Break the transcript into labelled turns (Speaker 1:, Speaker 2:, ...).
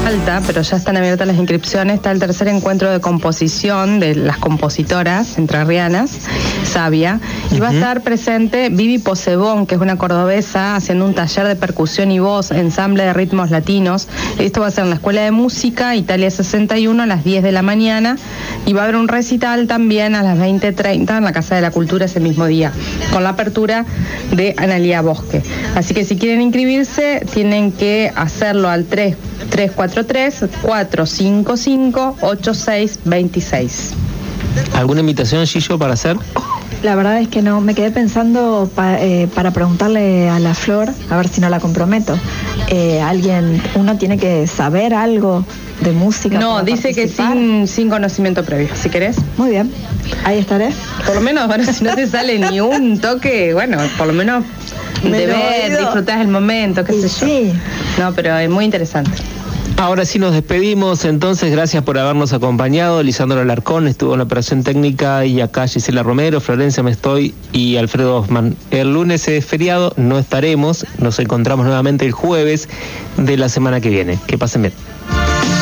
Speaker 1: falta, pero ya están abiertas las inscripciones. Está el tercer encuentro de composición de las compositoras entrerrianas, Sabia, y va a estar presente Vivi Posebón, que es una cordobesa, haciendo un taller de percusión y voz, ensamble de ritmos latinos. Esto va a ser en la Escuela de Música, Italia 61, a las 10 de la mañana, y va a haber un recital también a las 20:30 en la Casa de la Cultura ese mismo día, con la apertura de Analía Bosque. Así que si quieren inscribirse, tienen que hacerlo al 343-455-8626.
Speaker 2: ¿Alguna invitación, Gillo, para hacer?
Speaker 3: La verdad es que no, me quedé pensando para preguntarle a la Flor, a ver si no la comprometo. Uno tiene que saber algo de música.
Speaker 1: No, dice que sin conocimiento previo, si querés.
Speaker 3: Muy bien, ahí estaré.
Speaker 1: Por lo menos, bueno, si no te sale ni un toque, bueno, por lo menos de ver, disfrutás el momento, qué sé yo.
Speaker 3: Sí.
Speaker 1: No, pero es muy interesante.
Speaker 2: Ahora sí nos despedimos, entonces gracias por habernos acompañado. Lisandro Alarcón estuvo en la operación técnica, y acá Gisela Romero, Florencia Mestoy y Alfredo Hoffman. El lunes es feriado, no estaremos, nos encontramos nuevamente el jueves de la semana que viene. Que pasen bien.